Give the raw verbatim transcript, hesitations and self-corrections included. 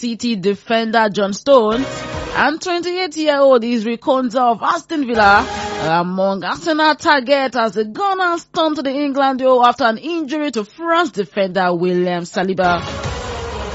City defender John Stones and twenty-eight-year-old Isri Konza of Aston Villa are among Arsenal targets as the Gunners turn to the England duo after an injury to France defender William Saliba.